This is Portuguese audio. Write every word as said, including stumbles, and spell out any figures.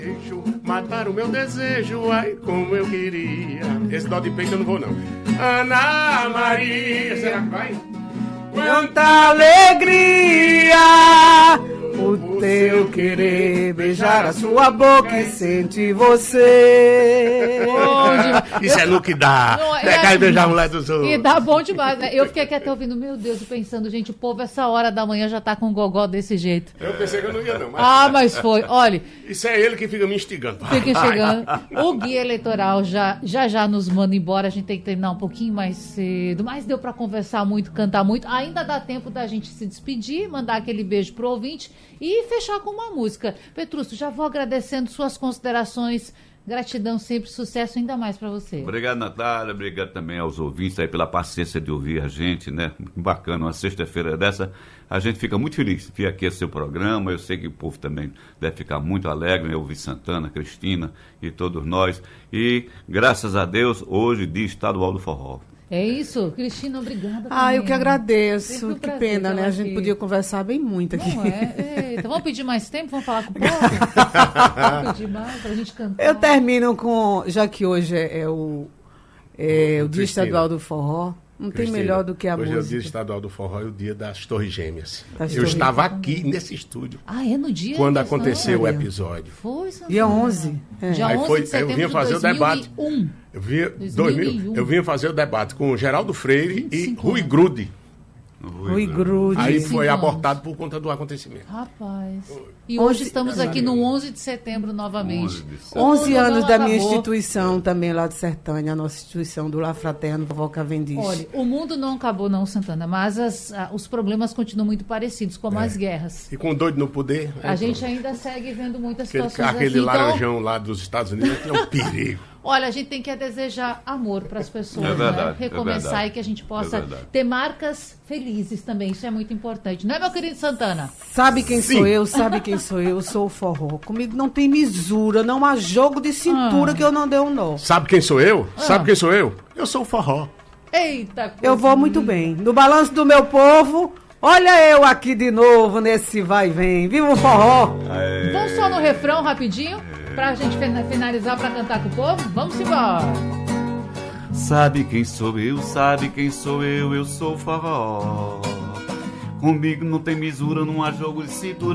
Matar o meu desejo, ai como eu queria. Esse dó de peito eu não vou não. Ana Maria, será que vai? Quanta alegria o teu querer beijar a sua boca e sentir você. Isso é no que dá. Pegar e beijar a mulher dos outros. E dá bom demais, né? Eu fiquei aqui até ouvindo, meu Deus, e pensando, gente, o povo essa hora da manhã já tá com gogó desse jeito. Eu pensei que eu não ia não. Mas... Ah, mas foi. Olha... Isso é ele que fica me instigando. Fica chegando. O guia eleitoral já, já já nos manda embora. A gente tem que terminar um pouquinho mais cedo. Mas deu pra conversar muito, cantar muito. Ainda dá tempo da gente se despedir, mandar aquele beijo pro ouvinte e fechar com uma música. Petrúcio, já vou agradecendo suas considerações. Gratidão sempre, sucesso ainda mais para você. Obrigado, Natália, obrigado também aos ouvintes aí pela paciência de ouvir a gente, né? Bacana, uma sexta-feira dessa, a gente fica muito feliz de vir aqui esse seu programa. Eu sei que o povo também deve ficar muito alegre, né? Ouvir Santana, Cristina e todos nós. E, graças a Deus, hoje, dia estadual do forró. É isso, Cristina, obrigada. Ah, também. eu que agradeço. Um que prazer, pena, né? A gente aqui. podia conversar bem muito aqui. Não é? Eita, vamos pedir mais tempo? Vamos falar com o povo? Vamos pedir mais pra gente cantar. Eu termino com, já que hoje é, é o, é, o Dia Estadual do Forró, não Cristina, tem melhor do que a hoje música. Hoje é o Dia Estadual do Forró e o Dia das Torres Gêmeas. Das eu Torres estava Gêmeas. aqui nesse estúdio. Ah, é no dia? Quando que aconteceu o Maria. episódio. Foi, Santana. Dia onze. É. Dia Aí onze foi- de aí eu setembro vinha de fazer o dois mil e um. debate. Eu vinha, dois dois mil e mil, um. eu vinha fazer o debate com o Geraldo Freire e vinte e cinco Rui anos. Grude. Rui Grude. Aí vinte e cinco foi anos. abortado por conta do acontecimento. Rapaz. E Onze- hoje estamos aqui no onze de setembro novamente. onze de setembro. O onze mundo anos não da minha acabou. instituição também lá de Sertânia, a nossa instituição do La Fraterno, Vovó Cavendish. Olha, o mundo não acabou não, Santana, mas as- a- os problemas continuam muito parecidos, como É. as guerras. E com o doido no poder. A aí gente pronto. ainda segue vendo muitas Aquele, situações aquele assim. Então, laranjão lá dos Estados Unidos que é um perigo. olha, a gente tem que desejar amor para as pessoas, É verdade, né? Recomeçar é verdade. e que a gente possa É verdade. ter marcas felizes também. Isso é muito importante. Não é, meu querido Santana? Sabe quem Sim. sou eu? Sabe quem sou eu? Eu sou o forró. Comigo não tem misura, não há jogo de cintura Ah. que eu não dê um nó. Sabe quem sou eu? Sabe quem sou eu? Eu sou o forró. Eita, coisa Eu vou muito linda. bem. No balanço do meu povo, olha eu aqui de novo nesse vai e vem. Viva o forró! Vamos só no refrão rapidinho, pra gente fin- finalizar pra cantar com o povo? Vamos embora. Sabe quem sou eu, sabe quem sou eu, eu sou o forró. Comigo não tem misura, não há jogo de cintura.